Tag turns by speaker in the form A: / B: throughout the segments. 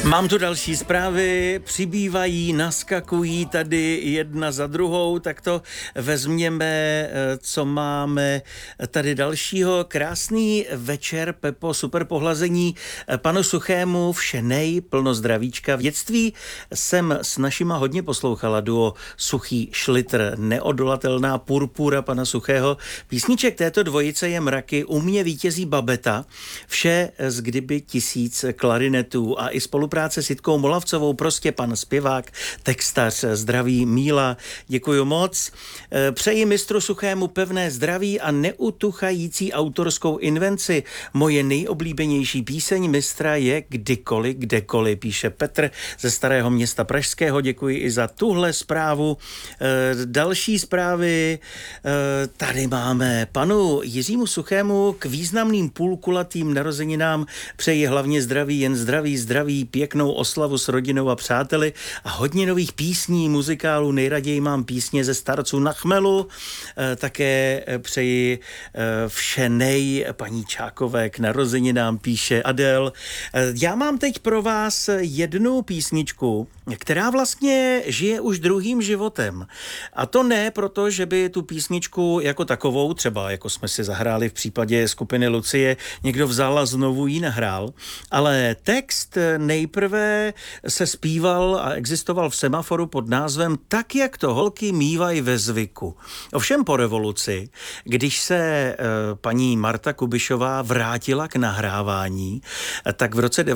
A: Mám tu další zprávy, přibývají, naskakují tady jedna za druhou, tak to vezměme, co máme tady dalšího. Krásný večer, Pepo, super pohlazení panu Suchému, všenej, plno zdravíčka. V dětství jsem s našima hodně poslouchala duo Suchý Šlitr, neodolatelná purpura pana Suchého. Písniček této dvojice je mraky, u mě vítězí Babeta, vše z kdyby 1000 klarinetů a i spolupráce s Jitkou Molavcovou, prostě pan zpěvák, textař, zdraví Míla, děkuju moc. Přeji mistru Suchému pevné zdraví a neutuchající autorskou invenci. Moje nejoblíbenější píseň mistra je Kdykoliv, kdekoliv, píše Petr ze Starého Města pražského. Děkuji i za tuhle zprávu. Další zprávy tady máme. Panu Jiřímu Suchému k významným půlkulatým narozeninám přeji hlavně zdraví, jen zdraví, pěknou oslavu s rodinou a přáteli a hodně nových písní, muzikálů. Nejraději mám písně ze Starců na chmelu. Také přeji všenej paní Čákové k narozeninám, píše Adel. Já mám teď pro vás jednu písničku, která vlastně žije už druhým životem. A to ne proto, že by tu písničku jako takovou, třeba jako jsme si zahráli v případě skupiny Lucie, někdo vzal a znovu ji nahrál, ale text nejprve se zpíval a existoval v Semaforu pod názvem Tak, jak to holky mívají ve zvyku. Ovšem po revoluci, když se paní Marta Kubišová vrátila k nahrávání, tak v roce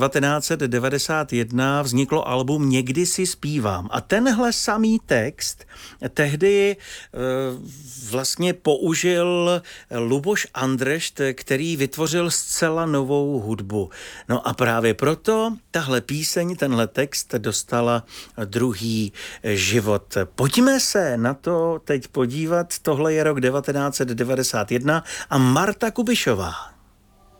A: 1991 vzniklo album Někdy si zpívám. A tenhle samý text tehdy vlastně použil Luboš Andrešt, který vytvořil zcela novou hudbu. No a právě proto tahle píseň, tenhle text dostala druhý život. Pojďme se na to teď podívat. Tohle je rok 1991 a Marta Kubišová.